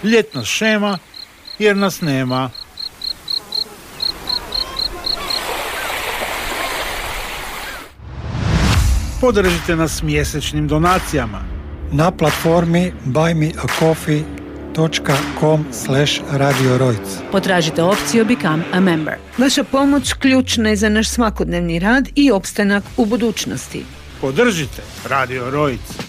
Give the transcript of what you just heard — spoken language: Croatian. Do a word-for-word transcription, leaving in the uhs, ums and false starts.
Ljetna šema jer nas nema. Podržite nas mjesečnim donacijama na platformi buy me a coffee dot com slash radio rojc. Potražite opciju Become a Member. Vaša pomoć ključna je za naš svakodnevni rad i opstanak u budućnosti. Podržite Radio Rojc.